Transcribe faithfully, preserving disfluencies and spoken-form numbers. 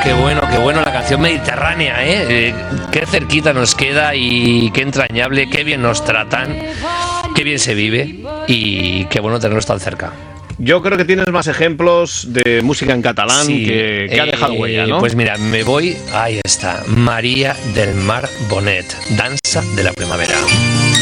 qué bueno, qué bueno la canción mediterránea, ¿eh? eh qué cerquita nos queda y qué entrañable, qué bien nos tratan, qué bien se vive y qué bueno tenerlos tan cerca. Yo creo que tienes más ejemplos de música en catalán sí, que, que eh, ha dejado huella, ¿no? Pues mira, me voy, ahí está, María del Mar Bonet, Danza de la Primavera.